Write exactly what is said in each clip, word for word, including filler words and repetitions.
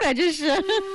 啊，真是。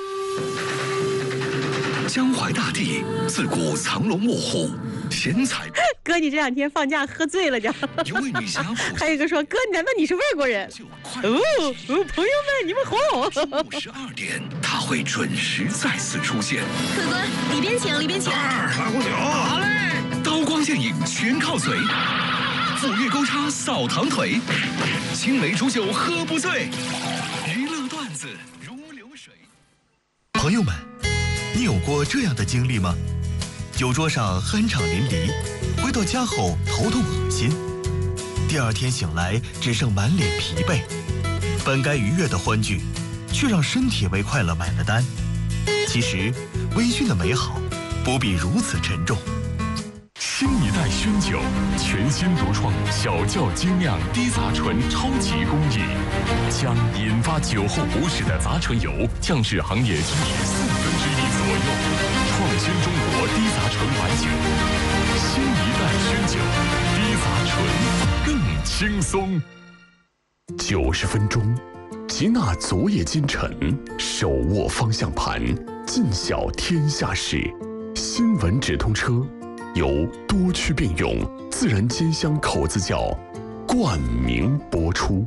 江淮大地自古藏龙卧虎，贤才。 哥，你这两天放假喝醉了就。 有位女侠， 还有一个说，哥，难道你是外国人？哦哦，朋友们，你们好。 中午十二点，他会准时再次出现。 客官，里边请，里边请。 二来壶酒。好嘞。 刀光剑影全靠嘴，斧钺钩叉扫堂腿，青梅煮酒喝不醉，娱乐段子如流水。朋友们，你有过这样的经历吗？酒桌上酣畅淋漓，回到家后头痛恶心，第二天醒来只剩满脸疲惫，本该愉悦的欢聚，却让身体为快乐买了单。其实，微醺的美好不必如此沉重。 新一代熏酒，全新独创小窖精酿低杂醇超级工艺，将引发酒后不适的杂醇油降至行业基底四分之一左右，创新中国低杂醇白酒。新一代熏酒，低杂醇更轻松。九十分钟，吉纳昨夜今晨，手握方向盘，尽晓天下事。新闻直通车。由多区并用自然兼香口子窖冠名播出。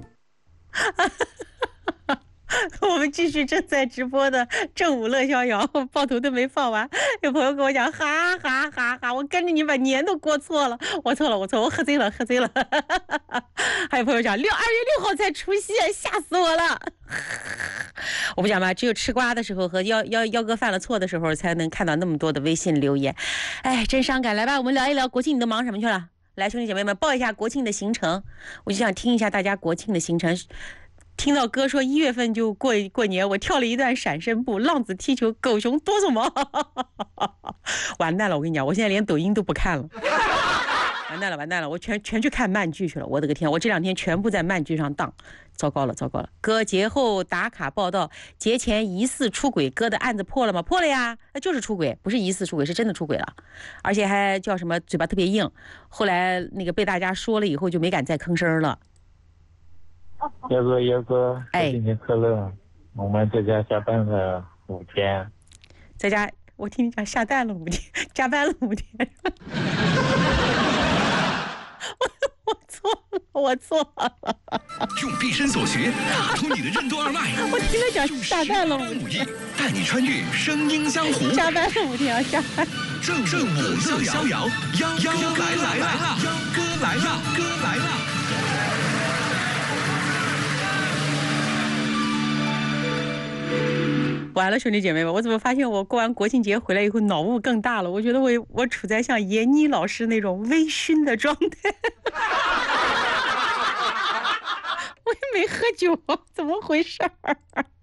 我们继续正在直播的正午乐逍遥，爆头都没放完。有朋友跟我讲，哈哈哈哈，我跟着你把年都过错了，我错了，我错，我喝醉了，喝醉了。还有朋友讲，六二月六号才除夕，吓死我了。我不讲吧，只有吃瓜的时候和幺幺幺哥犯了错的时候，才能看到那么多的微信留言。哎，真伤感。来吧，我们聊一聊国庆，你都忙什么去了？来，兄弟姐妹们，报一下国庆的行程。我就想听一下大家国庆的行程。听到哥说一月份就过过年，我跳了一段闪身步，浪子踢球，狗熊多什么？完蛋了！我跟你讲，我现在连抖音都不看了。完蛋了，完蛋了！我全全去看漫剧去了。我的个天！我这两天全部在漫剧上当，糟糕了，糟糕了！哥节后打卡报道，节前疑似出轨，哥的案子破了吗？破了呀，那就是出轨，不是疑似出轨，是真的出轨了，而且还叫什么嘴巴特别硬。后来那个被大家说了以后，就没敢再吭声了。 幺哥，幺哥， 哎， 新年快乐！我们在家下班了五天， 在家，我听你讲下蛋了五天，加班了五天。我我错了，我错了。 用毕生所学打通你的任督二脉。 我听他讲下蛋了五天， 带你穿越声音江湖。 加班了五天啊，下班。 正正午乐逍遥，幺幺来来来了，幺哥来了，哥来了。 完了，兄弟姐妹们，我怎么发现我过完国庆节回来以后脑雾更大了？我觉得我我处在像闫妮老师那种微醺的状态。我也没喝酒，怎么回事儿？